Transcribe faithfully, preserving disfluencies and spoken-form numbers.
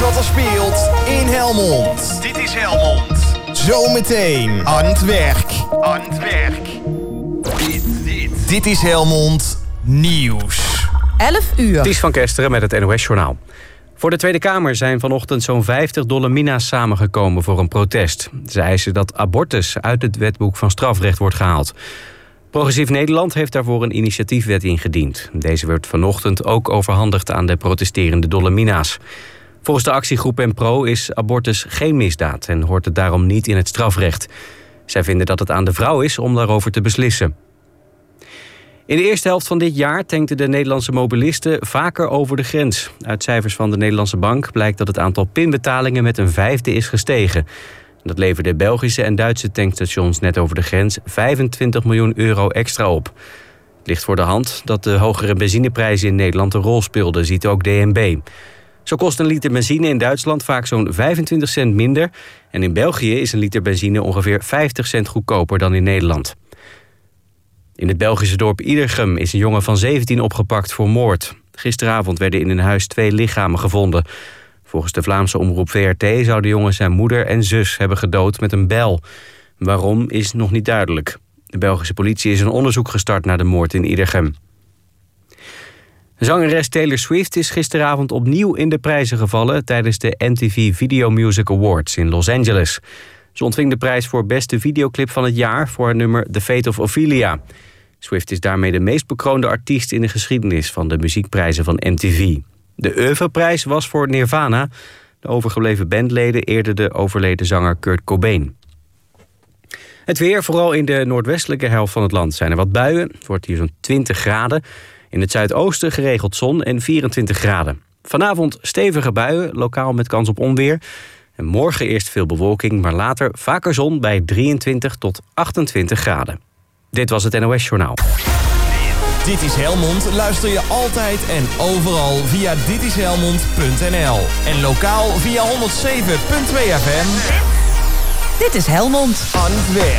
wat er speelt in Helmond. Dit is Helmond. Zometeen aan het werk. Aan het werk. Dit, dit. Dit is Helmond Nieuws. elf uur. Ties van Kesteren met het N O S-journaal. Voor de Tweede Kamer zijn vanochtend zo'n vijftig Dolomina's samengekomen voor een protest. Ze eisen dat abortus uit het wetboek van strafrecht wordt gehaald. Progressief Nederland heeft daarvoor een initiatiefwet ingediend. Deze werd vanochtend ook overhandigd aan de protesterende Dolomina's. Volgens de actiegroep en Pro is abortus geen misdaad en hoort het daarom niet in het strafrecht. Zij vinden dat het aan de vrouw is om daarover te beslissen. In de eerste helft van dit jaar tankten de Nederlandse mobilisten vaker over de grens. Uit cijfers van de Nederlandse Bank blijkt dat het aantal pinbetalingen met een vijfde is gestegen. Dat leverde Belgische en Duitse tankstations net over de grens vijfentwintig miljoen euro extra op. Het ligt voor de hand dat de hogere benzineprijzen in Nederland een rol speelden, ziet ook D N B. Zo kost een liter benzine in Duitsland vaak zo'n vijfentwintig cent minder. En in België is een liter benzine ongeveer vijftig cent goedkoper dan in Nederland. In het Belgische dorp Iedergem is een jongen van zeventien opgepakt voor moord. Gisteravond werden in een huis twee lichamen gevonden. Volgens de Vlaamse omroep V R T zou de jongen zijn moeder en zus hebben gedood met een bijl. Waarom is nog niet duidelijk. De Belgische politie is een onderzoek gestart naar de moord in Iedergem. Zangeres Taylor Swift is gisteravond opnieuw in de prijzen gevallen tijdens de M T V Video Music Awards in Los Angeles. Ze ontving de prijs voor beste videoclip van het jaar voor haar nummer The Fate of Ophelia. Swift is daarmee de meest bekroonde artiest in de geschiedenis van de muziekprijzen van M T V. De oeuvreprijs was voor Nirvana. De overgebleven bandleden eerder de overleden zanger Kurt Cobain. Het weer, vooral in de noordwestelijke helft van het land, zijn er wat buien. Het wordt hier zo'n twintig graden. In het zuidoosten geregeld zon en vierentwintig graden. Vanavond stevige buien, lokaal met kans op onweer. En morgen eerst veel bewolking, maar later vaker zon bij drieëntwintig tot achtentwintig graden. Dit was het N O S-journaal. Dit is Helmond. Luister je altijd en overal via dit is helmond punt n l. En lokaal via honderdzeven komma twee F M. Dit is Helmond Aan het werk.